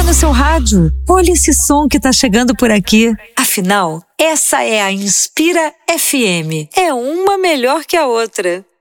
no seu rádio. Olha esse som que tá chegando por aqui. Afinal, essa é a Inspira FM. É uma melhor que a outra.